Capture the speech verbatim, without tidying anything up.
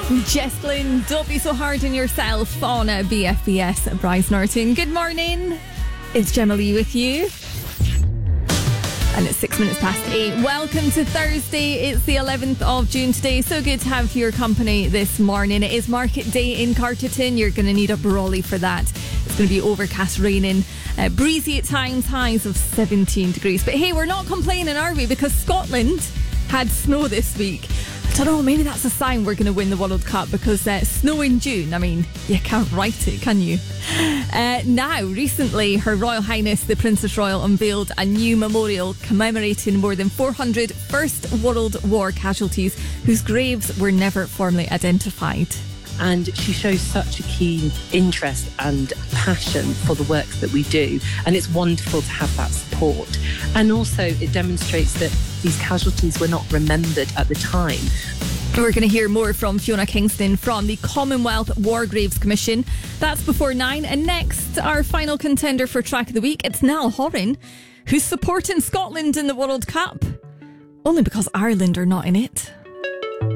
Jess Glynn, don't be so hard on yourself on uh, B F B S. Bryce Norton, good morning. It's Gemma Lee with you. And it's six minutes past eight. Welcome to Thursday. It's the eleventh of June today. So good to have your company this morning. It is market day in Carterton. You're going to need a brolly for that. It's going to be overcast, raining, uh, breezy at times, highs of seventeen degrees. But hey, we're not complaining, are we? Because Scotland had snow this week. I don't know, maybe that's a sign we're going to win the World Cup, because uh, snow in June, I mean, you can't write it, can you? Uh, now, recently, Her Royal Highness the Princess Royal unveiled a new memorial commemorating more than four hundred First World War casualties whose graves were never formally identified. And she shows such a keen interest and passion for the work that we do. And it's wonderful to have that support. And also it demonstrates that these casualties were not remembered at the time. We're going to hear more from Fiona Kingston from the Commonwealth War Graves Commission. That's before nine. And next, our final contender for Track of the Week, it's Niall Horan, who's supporting Scotland in the World Cup. Only because Ireland are not in it.